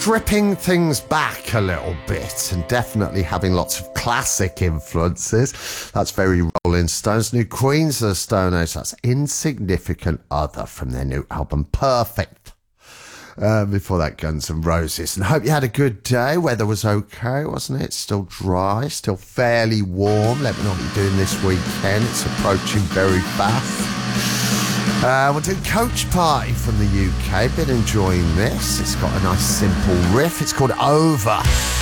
stripping things back a little bit and definitely having lots of classic influences. That's very Rolling Stones. New Queens of the Stone Age. That's Insignificant Other from their new album, Perfect. Before that, Guns N' Roses. And I hope you had a good day. Weather was okay, wasn't it? Still dry, still fairly warm. Let me know what you're doing this weekend. It's approaching very fast. We're doing Coach Party from the UK. Been enjoying this. It's got a nice simple riff. It's called Over.